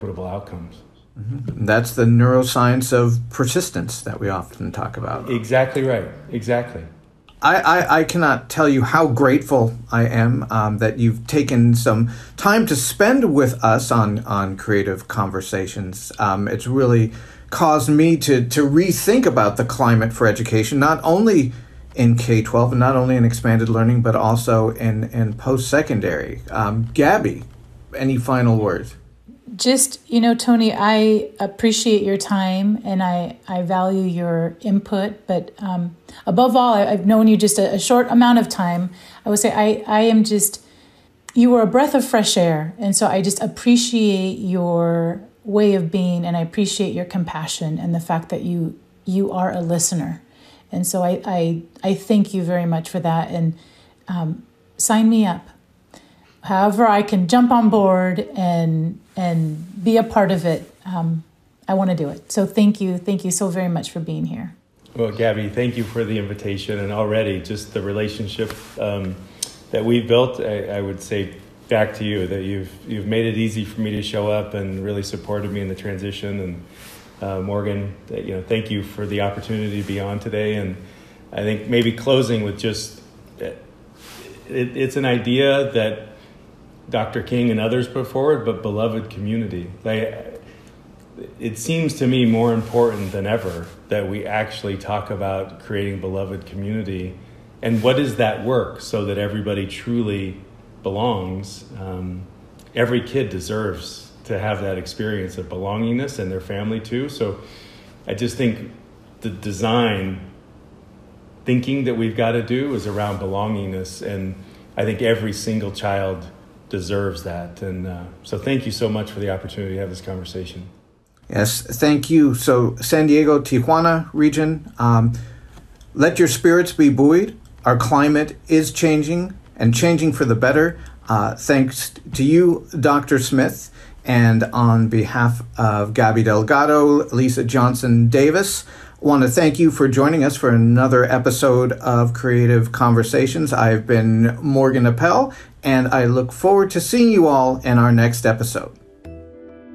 equitable outcomes. Mm-hmm. That's the neuroscience of persistence that we often talk about. Exactly right. Exactly. I cannot tell you how grateful I am that you've taken some time to spend with us on Creative Conversations. It's really caused me to rethink about the climate for education, not only in K-12 and not only in expanded learning, but also in post-secondary. Gabby, any final words? Just, Tony, I appreciate your time and I value your input. But above all, I've known you just a short amount of time. I would say I am just, you were a breath of fresh air. And so I just appreciate your way of being, and I appreciate your compassion and the fact that you are a listener. And so I thank you very much for that. And sign me up. However I can jump on board and be a part of it, I want to do it. So thank you so very much for being here. Well, Gabby, thank you for the invitation, and already just the relationship that we've built. I would say back to you that you've made it easy for me to show up and really supported me in the transition. And Morgan, thank you for the opportunity to be on today. And I think maybe closing with just it's an idea that Dr. King and others put forward, but beloved community. It seems to me more important than ever that we actually talk about creating beloved community. And what is that work so that everybody truly belongs? Every kid deserves to have that experience of belongingness, and their family too. So I just think the design thinking that we've got to do is around belongingness. And I think every single child deserves that. And so thank you so much for the opportunity to have this conversation. Yes, thank you. So San Diego, Tijuana region, let your spirits be buoyed. Our climate is changing and changing for the better. Thanks to you, Dr. Smith. And on behalf of Gabby Delgado, Lisa Johnson Davis, I want to thank you for joining us for another episode of Creative Conversations. I've been Morgan Appel, and I look forward to seeing you all in our next episode.